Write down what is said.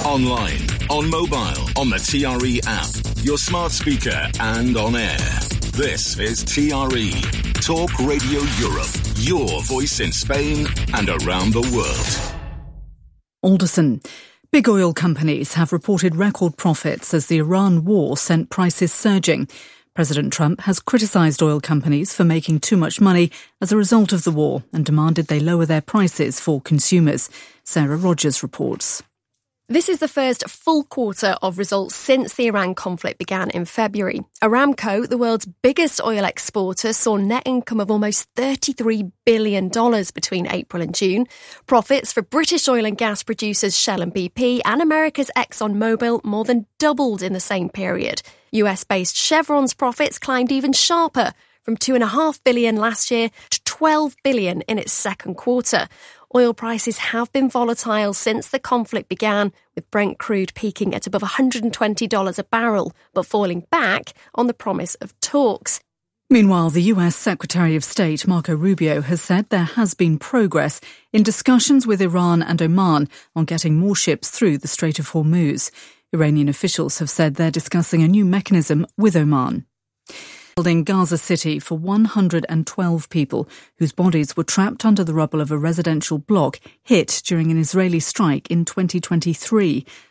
Online, on mobile, on the TRE app, your smart speaker and on air. This is TRE, Talk Radio Europe, your voice in Spain and around the world. Alderson. Big oil companies have reported record profits as the Iran war sent prices surging. President Trump has criticised oil companies for making too much money as a result of the war and demanded they lower their prices for consumers. Sarah Rogers reports. This is the first full quarter of results since the Iran conflict began in February. Aramco, the world's biggest oil exporter, saw net income of almost $33 billion between April and June. Profits for British oil and gas producers Shell and BP and America's ExxonMobil more than doubled in the same period. US-based Chevron's profits climbed even sharper, from $2.5 billion last year to $12 billion in its second quarter. Oil prices have been volatile since the conflict began, with Brent crude peaking at above $120 a barrel, but falling back on the promise of talks. Meanwhile, the US Secretary of State Marco Rubio has said there has been progress in discussions with Iran and Oman on getting more ships through the Strait of Hormuz. Iranian officials have said they're discussing a new mechanism with Oman. In Gaza City for 112 people whose bodies were trapped under the rubble of a residential block hit during an Israeli strike in 2023.